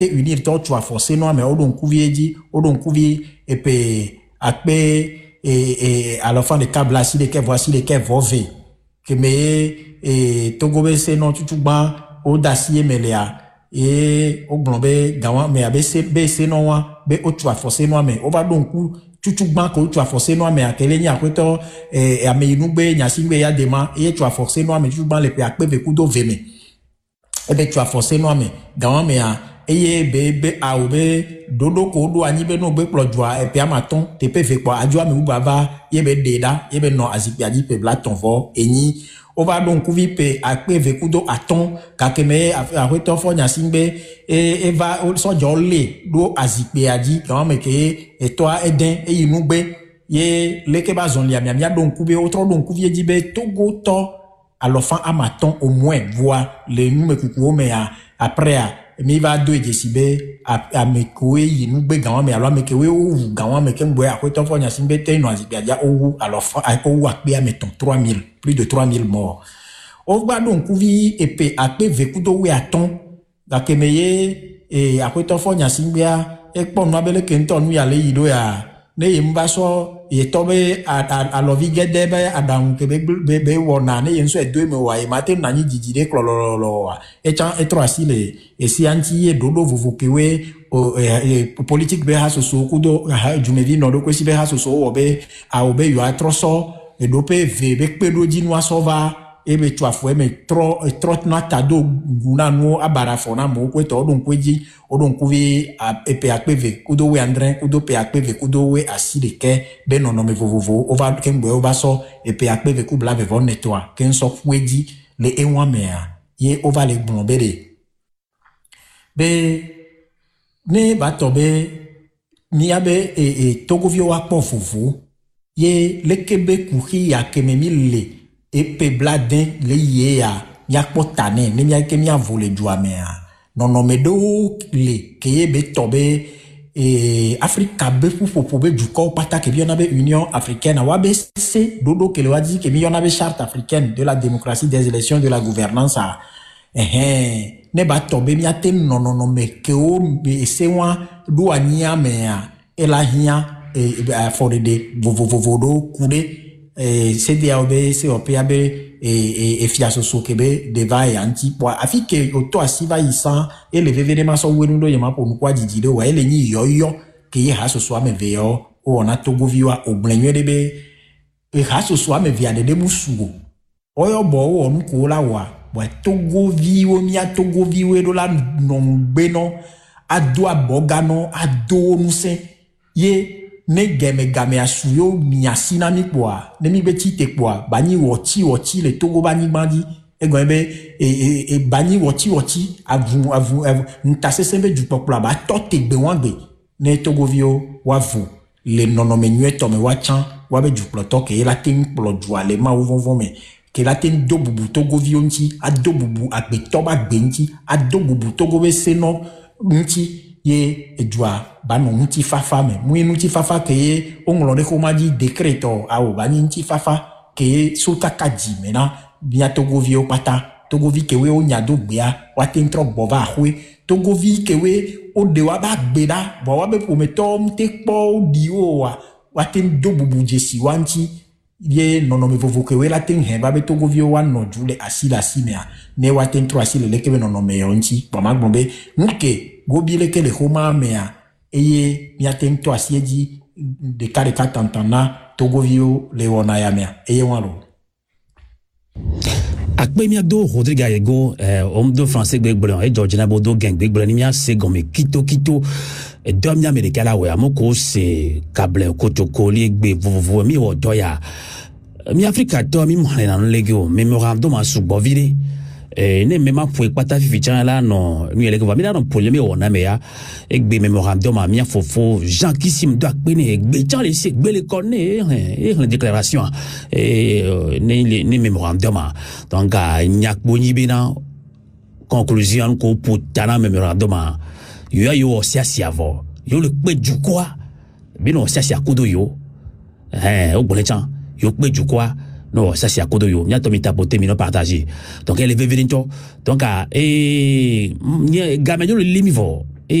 unir to tu a forcer no mais odon kuvi et puis à la fin de câble là si les voici les vove que me Togo be se non tu ba o dacier melia et au blombe gawa mais abc be non wa be o tu a forcer no mais on va donc tu ban ko tu a forcer no mais akele nya kweto a me inu be nya singbe ya dema et tu a forcer no mais tu ban le pe akpe ve kudo veme et be tu a forcer no mais gawa mais eye be a obe dodo ko do anyi be no be plodwa e pe amaton te pe ve kwa adwa me ubava ye be deda ye be no azipi adi pe bla ton vo eni o va donc vi pe akpe ve kudo aton kakeme a reto fo nya singbe e va so jole do azipi adi kan me ke e toi eden e yinu gbe ye leke ba zon lia mia donc be otro donc vi di be Togo to alors amaton au moins voir les nume kuku me après mi va do ejesibe a mekoe yinu gbe gawan me alo mekoe owu gawan me kembo akweto fo nya simbe te no azibiaja owu alors owu akpe a meton 3000 plus de 3000 morts o gba donc vi epe akpe vekudo we aton da kemeye akweto fo nya simbe e po no abele kento nu ya le yido ya ne yimba so ye tobe a lovi gedebe adam ke be wona ne yenso e do me wa e mate na nyi jijide klololo e chan e troasi le e si anti e dodo vovokewe politique be ha so kudo ha jumevi no do kwesi be ha so obe a obe yo atroso e do pe ve be pedo jinwa sova e be tu afo e me trot na tado guna no abara fona mo kweto odon kweji odon kuvi e pe akpeve kudo we andren kudo pe akpeve kudo we aside ke be no me vovovo over kemgbe over so e pe akpeve ku bla ve von netwa ken so kweji le enwa mea ye over le blombere be ne batobe mi abe Togo vi wa pofufu ye lekebe kuhi ya kememile e pe bladen le ye ya potane ne mi ke mi avole duamea non me do le ke be tobe Africa be pour be du corps pata ke bi on avait Union africaine wa be se dodo ke le wa di ke mi on avait charte africaine de la démocratie des élections de la gouvernance ne ba tobe mi atem non me ke o be se wa do ania me e la hia for de vovodo kude CDAOB COPAB et fiasoso kebe deva e anti po afike oto asiva isa ele vevedema so wenundo yema po nkwa jijide wa ele nyi yoyo ke ye ha soso ameveo o na Togo viwa oblenwe debe e ha soso amevia de musugo oyo bo o nko la wa Togo viwo mi a Togo viwe do la nombeno ado abogano ado nuse ye ne game asuyo mi asina mi kwa ne mi beti te kwa bani wochi le Togo bani bandi e bani wochi avu ntase sembe du popula ba tote gbe wangbe ne Togo vio wavu le nono menue to me wachan wabe du ploto ke la tin plodua le ma ovon me ke la tin do bubu Togo vio nti ado bubu agbe toba gbe nti ado bubu Togo be seno nti ye edwa bano nti fafa me mu nti fafa ke ye onglore ko maji decreto awo bani nti fafa ke ye sota kaji mena bia Togo vio pata Togo vi ke we o nyado gbia wa tin tro bova ahwe Togo vi ke we o de wa ba gbeda bo wa be prometo mte po di o wa tin do bubu jesi wanti ye nono me vovo ke we la tin he ba be Togo vio wa no jule asila simea ne wa tin tro asile le ke nono me yonti ba magbombe nke gobile ke le homa mea eye miaten to asieji de kare katantana Togo vio le wona ya mea eye walo akpe mi do Rodrigue Ayego homme de français gbegblon e George Nabodo gang gbegblon ni mi ase gome kito e do mi america la we amoko se kable kotoko li gbe vovo mi o doya mi Africa do mi mo na lego memorandum asugbo vile ne mema pour pata fifichan la no mi ele ko va mi la no problème wona me ya egbe memorandum a mi fofo Jean Kissim do akpene egbe chan le se gbe le konne e déclaration ne memorandum donc nyak boni bina conclusion ko putana memorandum yo siasia vo yo le pe du quoi bino siasia kudo yo o bole chan yo pe du quoi non ça c'est à côté yo nya to mi tapoter mi no partager donc elle veut venir donc gamejo le limivo